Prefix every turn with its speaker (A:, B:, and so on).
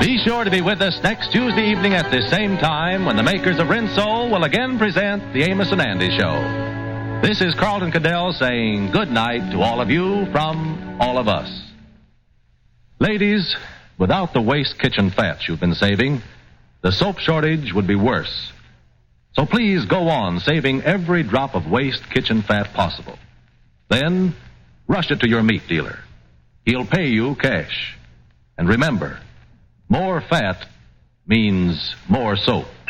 A: Be sure to be with us next Tuesday evening at this same time when the makers of Rinso will again present the Amos and Andy Show. This is Carlton Cadell saying good night to all of you from all of us. Ladies, without the waste kitchen fats you've been saving, the soap shortage would be worse. So please go on saving every drop of waste kitchen fat possible. Then, rush it to your meat dealer. He'll pay you cash. And remember, more fat means more soap.